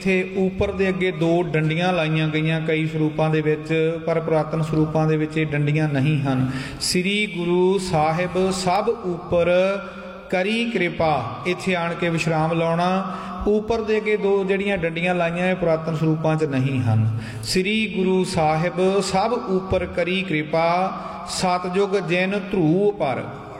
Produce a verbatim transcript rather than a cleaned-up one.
ਇੱਥੇ ਉੱਪਰ ਦੇ ਅੱਗੇ ਦੋ ਡੰਡੀਆਂ ਲਾਈਆਂ ਗਈਆਂ ਕਈ ਸਰੂਪਾਂ ਦੇ ਵਿੱਚ, ਪਰ ਪੁਰਾਤਨ ਸਰੂਪਾਂ ਦੇ ਵਿੱਚ ਇਹ ਡੰਡੀਆਂ ਨਹੀਂ ਹਨ। ਸ੍ਰੀ ਗੁਰੂ ਸਾਹਿਬ ਸਭ ਉੱਪਰ ਕਰੀ ਕਿਰਪਾ, ਇੱਥੇ ਆਣ ਕੇ ਵਿਸ਼ਰਾਮ ਲਾਉਣਾ। ਉੱਪਰ ਦੇ ਅੱਗੇ ਦੋ ਜਿਹੜੀਆਂ ਡੰਡੀਆਂ ਲਾਈਆਂ ਇਹ ਪੁਰਾਤਨ ਸਰੂਪਾਂ 'ਚ ਨਹੀਂ ਹਨ। ਸ੍ਰੀ ਗੁਰੂ ਸਾਹਿਬ ਸਭ ਉੱਪਰ ਕਰੀ ਕਿਰਪਾ, ਸਤਜੁਗ ਜਿਨ ਧਰੂ ਪਰ।